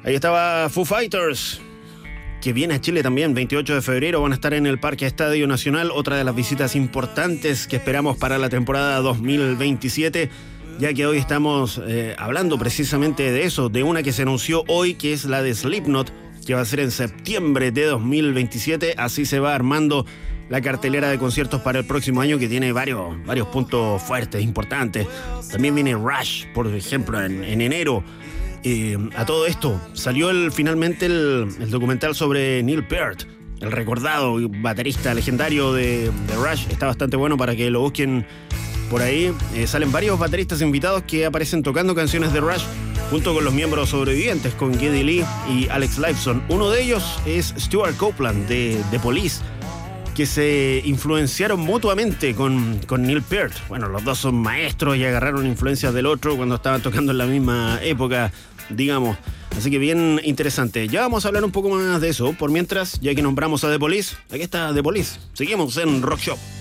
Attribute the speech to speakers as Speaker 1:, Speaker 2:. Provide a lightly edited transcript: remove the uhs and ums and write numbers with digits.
Speaker 1: Ahí estaba Foo Fighters, que viene a Chile también, 28 de febrero, van a estar en el Parque Estadio Nacional, otra de las visitas importantes que esperamos para la temporada 2027, ya que hoy estamos hablando precisamente de eso, de una que se anunció hoy, que es la de Slipknot, que va a ser en septiembre de 2027, así se va armando la cartelera de conciertos para el próximo año, que tiene varios puntos fuertes, importantes. También viene Rush, por ejemplo, en enero. A todo esto salió finalmente el documental sobre Neil Peart, el recordado baterista legendario de Rush. Está bastante bueno para que lo busquen por ahí. Salen varios bateristas invitados que aparecen tocando canciones de Rush junto con los miembros sobrevivientes, con Geddy Lee y Alex Lifeson. Uno de ellos es Stuart Copeland de Police, que se influenciaron mutuamente con Neil Peart. Bueno, los dos son maestros y agarraron influencias del otro cuando estaban tocando en la misma época, digamos. Así que bien interesante. Ya vamos a hablar un poco más de eso. Por mientras, ya que nombramos a The Police, aquí está The Police. Seguimos en Rock Shop.